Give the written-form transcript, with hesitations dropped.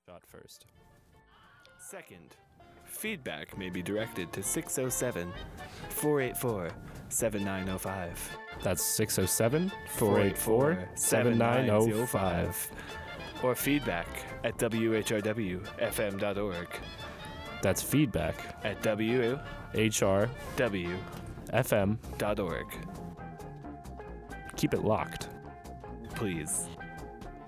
Shot first. Second, feedback may be directed to 607-484-7905. That's 607-484-7905. Or feedback at WHRWFM.org. That's feedback At WHRWFM.org. HR FM. Keep it locked. Please.